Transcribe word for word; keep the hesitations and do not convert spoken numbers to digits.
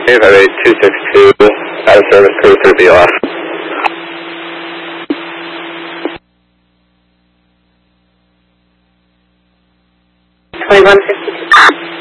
five eight two six two, out of service, crew three B off. twenty-one fifty-two.